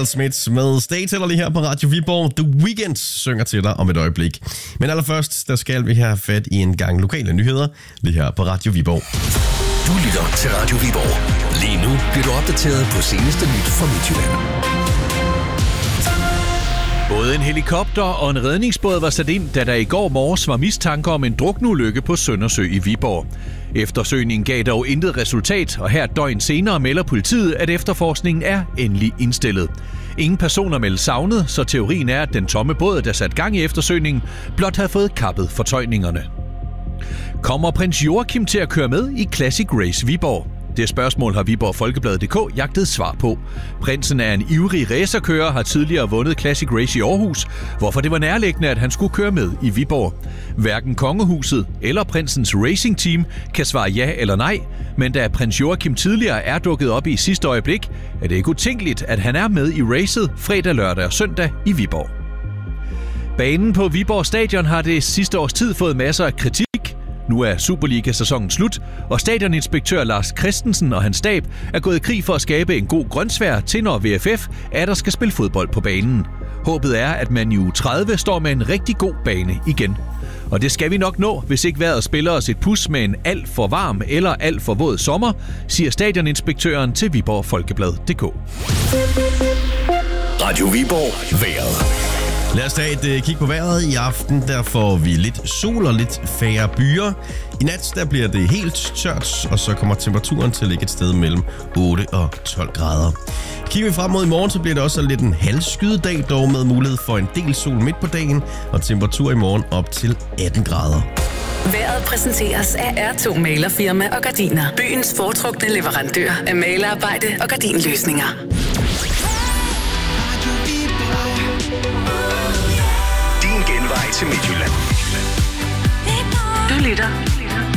Michael Smith med Stayteller lige her på Radio Viborg. The Weeknd synger til dig om et øjeblik. Men allerførst, der skal vi have fat i en gang lokale nyheder lige her på Radio Viborg. Du lytter til Radio Viborg. Lige nu bliver du opdateret på seneste nyt fra Midtjylland. Både en helikopter og en redningsbåd var sat ind, da der i går morges var mistanke om en drukneulykke på Søndersø i Viborg. Eftersøgningen gav dog intet resultat, og her døgn senere melder politiet, at efterforskningen er endelig indstillet. Ingen personer meldes savnet, så teorien er, at den tomme båd, der sat gang i eftersøgningen, blot havde fået kappet fortøjningerne. Kommer prins Joachim til at køre med i Classic Race Viborg? Det spørgsmål har Viborg Folkebladet.dk jagtet svar på. Prinsen er en ivrig racerkører, har tidligere vundet Classic Race i Aarhus, hvorfor det var nærliggende, at han skulle køre med i Viborg. Hverken kongehuset eller prinsens racingteam kan svare ja eller nej, men da prins Joachim tidligere er dukket op i sidste øjeblik, er det ikke utænkeligt, at han er med i racet fredag, lørdag og søndag i Viborg. Banen på Viborg Stadion har det sidste års tid fået masser af kritik. Nu er Superliga-sæsonen slut, og stadioninspektør Lars Christensen og hans stab er gået i krig for at skabe en god grønsvær til, når VFF er der skal spille fodbold på banen. Håbet er, at man i uge 30 står med en rigtig god bane igen. Og det skal vi nok nå, hvis ikke vejret spiller os et pus med en alt for varm eller alt for våd sommer, siger stadioninspektøren til Viborg Folkeblad.dk. Radio Viborg. Vejret. Lad os tage et kig på vejret. I aften der får vi lidt sol og lidt færre byer. I nat der bliver det helt tørt, og så kommer temperaturen til at ligge et sted mellem 8 og 12 grader. Kigger vi frem mod i morgen, så bliver det også lidt en halvskyet dag, dog med mulighed for en del sol midt på dagen, og temperatur i morgen op til 18 grader. Vejret præsenteres af R2 Malerfirma og Gardiner. Byens foretrukne leverandør af malerarbejde og gardinløsninger. Din genvej til Midtjylland. Du lytter